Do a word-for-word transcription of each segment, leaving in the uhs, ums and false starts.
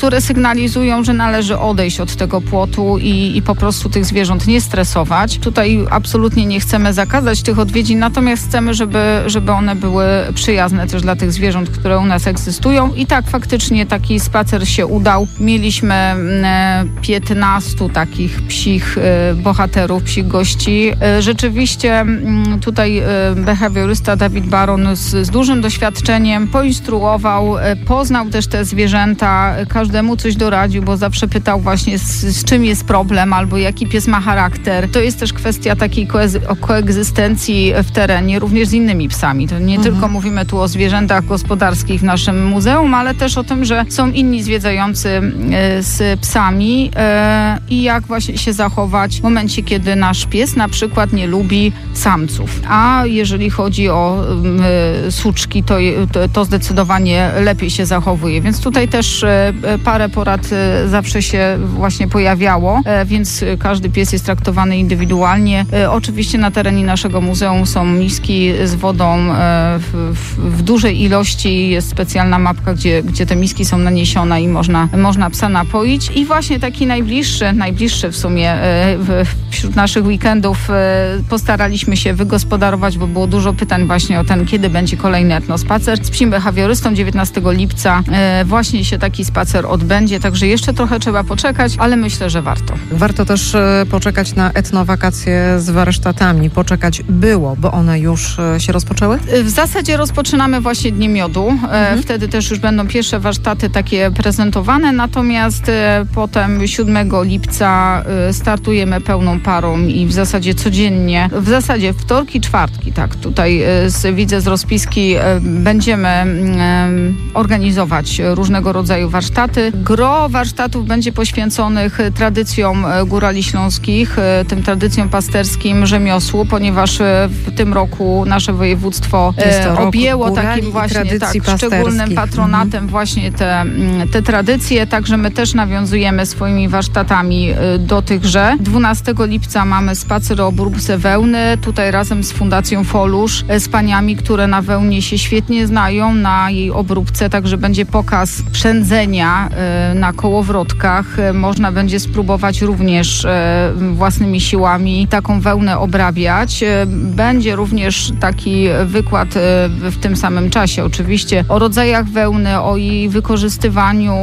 które sygnalizują, że należy odejść od tego płotu i, i po prostu tych zwierząt nie stresować. Tutaj absolutnie nie chcemy zakazać tych odwiedzin, natomiast chcemy, żeby, żeby one były przyjazne też dla tych zwierząt, które u nas egzystują. I tak faktycznie taki spacer się udał. Mieliśmy piętnastu takich psich bohaterów, psich gości. Rzeczywiście tutaj behawiorysta Dawid Baron z, z dużym doświadczeniem poinstruował, poznał też te zwierzęta, każdemu coś doradził, bo zawsze pytał właśnie z, z czym jest problem albo jaki pies ma charakter. To jest też kwestia takiej koez- koegzystencji w terenie, również z innymi psami. To nie mhm. tylko mówimy tu o zwierzętach gospodarskich w naszym muzeum, ale też o tym, że są inni zwiedzający z psami i jak właśnie się zachować w momencie, kiedy nasz pies na przykład nie lubi samców. A jeżeli chodzi o suczki, to, to zdecydowanie lepiej się zachowuje. Więc tutaj też parę porad zawsze się właśnie pojawiało, więc każdy pies jest traktowany indywidualnie. Oczywiście na terenie naszego muzeum są miski z wodą w, w, w dużej ilości. Jest specjalna mapka, gdzie, gdzie te miski są naniesione i można, można psa napoić. I właśnie taki najbliższy, najbliższy w sumie w, wśród naszych weekendów postaraliśmy się wygospodarować, bo było dużo pytań właśnie o ten, kiedy będzie kolejny etnospacer. Z psim behawiorystą dziewiętnastego lipca właśnie się taki spacer odbędzie, także jeszcze trochę trzeba poczekać, ale myślę, że warto. Warto też poczekać na etnowakacje z warsztatami. Poczekać było, bo one już się rozpoczęły? W zasadzie rozpoczynamy właśnie Dnie Miodu. Mhm. Wtedy też już będą pierwsze warsztaty takie prezentowane, natomiast potem siódmego lipca startujemy pełną parą i w zasadzie codziennie, w zasadzie wtorki, czwartki, tak, tutaj z, widzę z rozpiski, będziemy organizować różnego rodzaju warsztaty. Gro warsztatów będzie poświęconych tradycjom górali śląskich, tym tradycjom pasterskim, rzemiosłu, ponieważ w tym roku nasze województwo objęło takim właśnie tak, szczególnym patronatem mhm. właśnie te, te tradycje, także my też nawiązujemy swoimi warsztatami do tychże. dwunastego lipca mamy spacer o obróbce wełny, tutaj razem z Fundacją Folusz, z paniami, które na wełnie się świetnie znają, na jej obróbce, także będzie pokaz przędzenia na kołowrotkach. Można będzie spróbować również własnymi siłami taką wełnę obrabiać. Będzie również taki wykład w tym samym czasie oczywiście o rodzajach wełny, o jej wykorzystywaniu,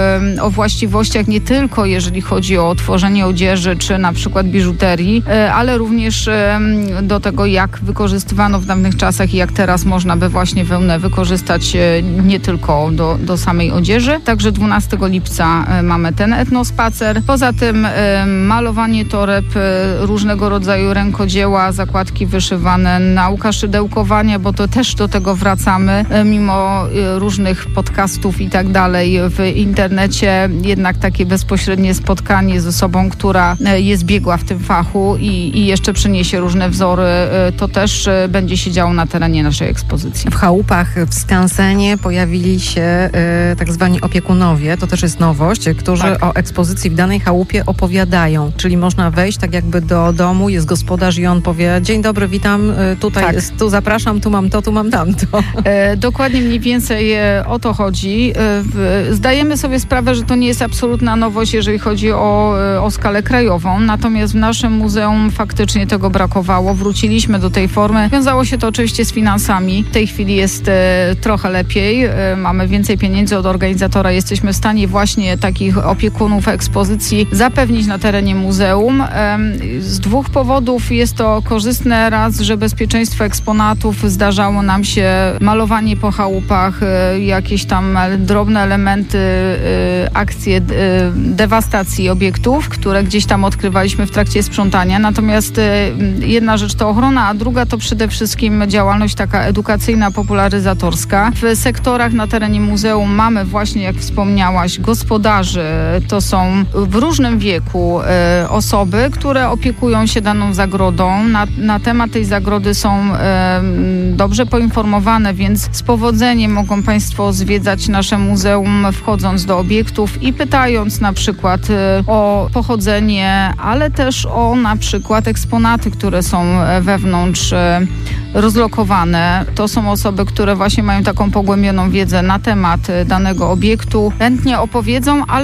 o właściwościach nie tylko jeżeli chodzi o tworzenie odzieży czy na przykład biżuterii, ale również do tego, jak wykorzystywano w dawnych czasach i jak teraz można by właśnie wełnę wykorzystać nie tylko do, do samej odzieży. Także dwunastego lipca mamy ten etnospacer. Poza tym malowanie toreb, różnego rodzaju rękodzieła, zakładki wyszywane, nauka szydełkowania, bo to też do tego wracamy, mimo różnych podcastów i tak dalej w internecie, jednak takie bezpośrednie spotkanie z osobą, która jest biegła w tym fachu i, i jeszcze przyniesie różne wzory, to też będzie się działo na terenie naszej ekspozycji. W chałupach w skansenie pojawili się y, tak zwani opiekunowie, to też jest nowość, którzy tak. o ekspozycji w danej chałupie opowiadają, czyli można wejść tak jakby do domu, jest gospodarz i on powie: dzień dobry, witam, tutaj tak. jest, tu zapraszam, tu mam to, tu mam tamto. E, dokładnie mniej więcej e, o to chodzi. E, zdajemy sobie sprawę, że to nie jest absolutna nowość, jeżeli chodzi o, o skalę krajową, natomiast w naszym muzeum faktycznie tego brakowało. Wróciliśmy do tej formy. Wiązało się to oczywiście z finansami. W tej chwili jest e, trochę lepiej. E, mamy więcej pieniędzy od organizatora. Jesteśmy w stanie właśnie takich opiekunów ekspozycji zapewnić na terenie muzeum. E, z dwóch powodów jest to korzystne. Raz, że bezpieczeństwo eksponatów, zdarzało nam się malowanie po chałupach, e, jakieś tam drobne elementy, e, akcje e, dewastacji obiektów, które gdzieś tam odkrywaliśmy w trakcie sprzątania. Natomiast e, jedna rzecz to ochrona, a druga to przede wszystkim działalność taka edukacyjna, popularyzatorska. W sektorach na terenie muzeum mamy właśnie, jak wspomniałaś, gospodarzy. To są w różnym wieku e, osoby, które opiekują się daną zagrodą. Na, na temat tej zagrody są e, dobrze poinformowane, więc z powodzeniem mogą Państwo zwiedzać nasze muzeum, wchodząc do obiektów i pytając na przykład e, o pochodzenie, ale też o na przykład eksponaty, które są wewnątrz e, rozlokowane. To są osoby, które właśnie mają taką pogłębioną wiedzę na temat danego obiektu. Chętnie opowiedzą, ale